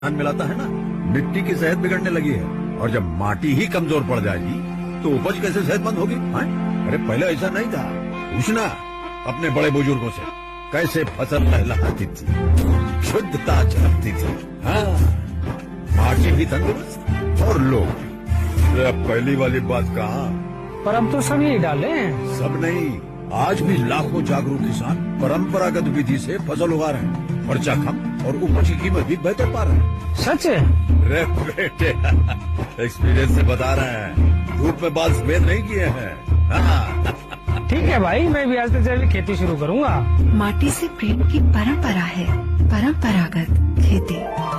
धान मिलाता है ना, मिट्टी की सेहत बिगड़ने लगी है। और जब माटी ही कमजोर पड़ जाएगी तो उपज कैसे सेहतमंद होगी? अरे पहले ऐसा नहीं था। पूछना अपने बड़े बुजुर्गों से, कैसे फसल लहलहाती थी, शुद्धता झलकती थी। हाँ, माटी भी तंदुरुस्त और लोग भी। अब पहली वाली बात कहाँ? पर अब तो सब यही डाले हैं। सब नहीं, आज भी लाखों जागरूक किसान परंपरागत विधि से फसल उगा रहे हैं। खर्चा कम और उपज की कीमत भी बेहतर पा रहे हैं। सच है? रे बेटे, एक्सपीरियंस से बता रहे हैं, धूप में बाल सफेद नहीं किए हैं। हाँ। ठीक है भाई, मैं भी आज से खेती शुरू करूंगा। माटी से प्रेम की परंपरा है, परंपरागत खेती।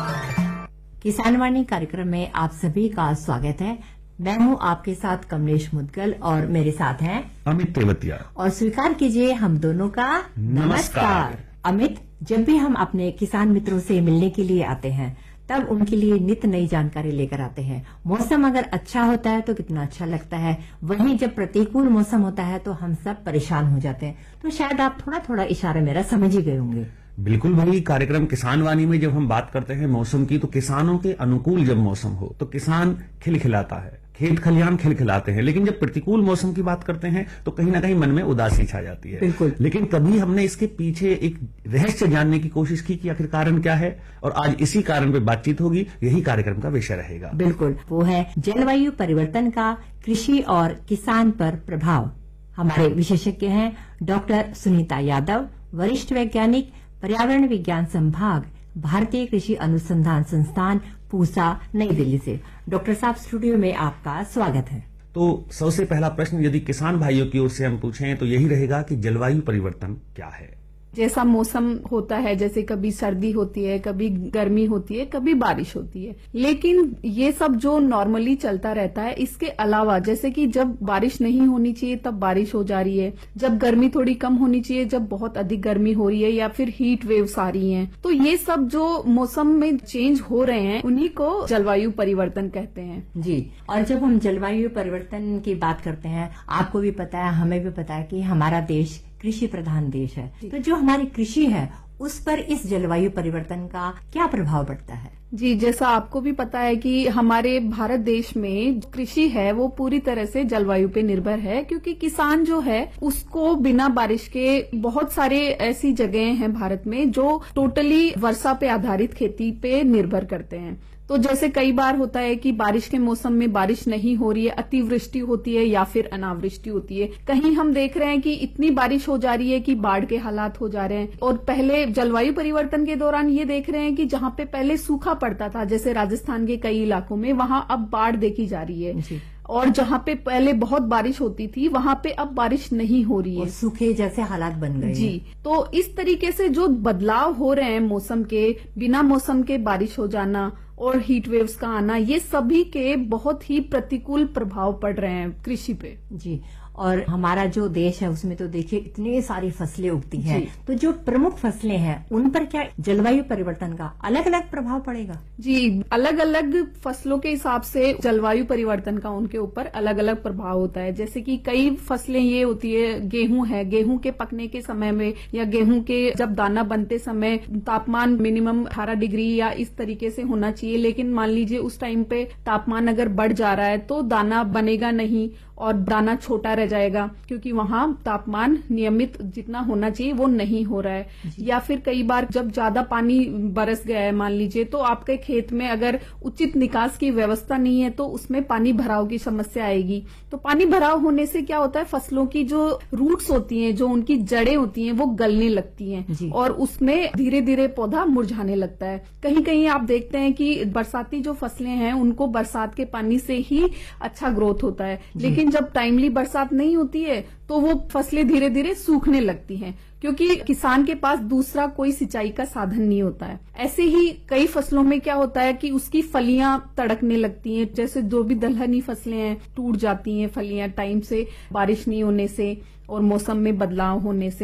किसानवाणी कार्यक्रम में आप सभी का स्वागत है। मैं हूं आपके साथ कमलेश मुदगल और मेरे साथ हैं अमित तेवतिया। और स्वीकार कीजिए हम दोनों का नमस्कार। अमित, जब भी हम अपने किसान मित्रों से मिलने के लिए आते हैं तब उनके लिए नित नई जानकारी लेकर आते हैं। मौसम अगर अच्छा होता है तो कितना अच्छा लगता है, वहीं जब प्रतिकूल मौसम होता है तो हम सब परेशान हो जाते हैं। तो शायद आप थोड़ा थोड़ा इशारा मेरा समझ ही गए होंगे। बिल्कुल भाई, कार्यक्रम किसान वाणी में जब हम बात करते हैं मौसम की, तो किसानों के अनुकूल जब मौसम हो तो किसान खिलखिलाता है, खेत खलियान खिलखिलाते हैं। लेकिन जब प्रतिकूल मौसम की बात करते हैं तो कहीं ना कहीं मन में उदासी छा जाती है। बिल्कुल। लेकिन तभी हमने इसके पीछे एक रहस्य जानने की कोशिश की कि आखिर कारण क्या है, और आज इसी कारण पे बातचीत होगी। यही कार्यक्रम का विषय रहेगा। बिल्कुल, वो है जलवायु परिवर्तन का कृषि और किसान पर प्रभाव। हमारे विशेषज्ञ हैं डॉक्टर सुनीता यादव, वरिष्ठ वैज्ञानिक, पर्यावरण विज्ञान संभाग, भारतीय कृषि अनुसंधान संस्थान, पूसा, नई दिल्ली से। डॉक्टर साहब, स्टूडियो में आपका स्वागत है। तो सबसे पहला प्रश्न यदि किसान भाइयों की ओर से हम पूछें तो यही रहेगा कि जलवायु परिवर्तन क्या है? जैसा मौसम होता है, जैसे कभी सर्दी होती है, कभी गर्मी होती है, कभी बारिश होती है, लेकिन ये सब जो नॉर्मली चलता रहता है, इसके अलावा जैसे कि जब बारिश नहीं होनी चाहिए तब बारिश हो जा रही है, जब गर्मी थोड़ी कम होनी चाहिए जब बहुत अधिक गर्मी हो रही है, या फिर हीट वेव्स आ रही हैं, तो ये सब जो मौसम में चेंज हो रहे हैं उन्हीं को जलवायु परिवर्तन कहते हैं। जी, और जब हम जलवायु परिवर्तन की बात करते हैं, आपको भी पता है, हमें भी पता है कि हमारा देश कृषि प्रधान देश है। तो जो हमारी कृषि है उस पर इस जलवायु परिवर्तन का क्या प्रभाव पड़ता है? जी, जैसा आपको भी पता है कि हमारे भारत देश में कृषि है वो पूरी तरह से जलवायु पे निर्भर है, क्योंकि किसान जो है उसको बिना बारिश के बहुत सारे ऐसी जगह हैं भारत में जो टोटली वर्षा पे आधारित खेती पे निर्भर करते हैं। तो जैसे कई बार होता है कि बारिश के मौसम में बारिश नहीं हो रही है, अतिवृष्टि होती है या फिर अनावृष्टि होती है। कहीं हम देख रहे हैं कि इतनी बारिश हो जा रही है कि बाढ़ के हालात हो जा रहे हैं। और पहले जलवायु परिवर्तन के दौरान ये देख रहे हैं कि जहां पे पहले सूखा पड़ता था, जैसे राजस्थान के कई इलाकों में, वहां अब बाढ़ देखी जा रही है। और जहां पे पहले बहुत बारिश होती थी वहां पे अब बारिश नहीं हो रही है, सूखे जैसे हालात बन गए। जी, तो इस तरीके से जो बदलाव हो रहे हैं मौसम के, बिना मौसम के बारिश हो जाना और हीट वेव्स का आना, ये सभी के बहुत ही प्रतिकूल प्रभाव पड़ रहे हैं कृषि पे। जी, और हमारा जो देश है उसमें तो देखिए इतनी सारी फसलें उगती हैं, तो जो प्रमुख फसलें हैं उन पर क्या जलवायु परिवर्तन का अलग अलग प्रभाव पड़ेगा? जी, अलग अलग फसलों के हिसाब से जलवायु परिवर्तन का उनके ऊपर अलग अलग प्रभाव होता है। जैसे कि कई फसलें ये होती है, गेहूं है, गेहूं के पकने के समय में या गेहूं के जब दाना बनते समय तापमान मिनिमम 18 डिग्री या इस तरीके से होना चाहिए, लेकिन मान लीजिए उस टाइम पे तापमान अगर बढ़ जा रहा है तो दाना बनेगा नहीं और दाना छोटा रह जाएगा, क्योंकि वहां तापमान नियमित जितना होना चाहिए वो नहीं हो रहा है। या फिर कई बार जब ज्यादा पानी बरस गया है मान लीजिए, तो आपके खेत में अगर उचित निकास की व्यवस्था नहीं है तो उसमें पानी भराव की समस्या आएगी। तो पानी भराव होने से क्या होता है, फसलों की जो रूट्स होती हैं, जो उनकी जड़ें होती हैं, वो गलने लगती हैं और उसमें धीरे धीरे पौधा मुरझाने लगता है। कहीं कहीं आप देखते हैं कि बरसाती जो फसलें हैं उनको बरसात के पानी से ही अच्छा ग्रोथ होता है, लेकिन जब टाइमली बरसात नहीं होती है तो वो फसलें धीरे धीरे सूखने लगती हैं, क्योंकि किसान के पास दूसरा कोई सिंचाई का साधन नहीं होता है। ऐसे ही कई फसलों में क्या होता है कि उसकी फलियां तड़कने लगती हैं, जैसे जो भी दलहनी फसलें हैं टूट जाती हैं फलियां टाइम से, बारिश नहीं होने से और मौसम में बदलाव होने से।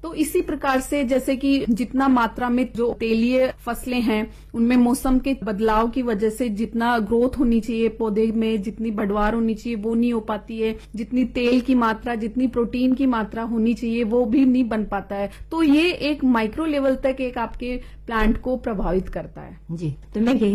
तो इसी प्रकार से जैसे कि जितना मात्रा में जो तेलीय फसलें हैं उनमें मौसम के बदलाव की वजह से जितना ग्रोथ होनी चाहिए पौधे में, जितनी बढ़वार होनी चाहिए वो नहीं हो पाती है, जितनी तेल की मात्रा, जितनी प्रोटीन की मात्रा होनी चाहिए वो भी नहीं बन पाता है। तो ये एक माइक्रो लेवल तक एक आपके प्लांट को प्रभावित करता है। जी, तो मैं यही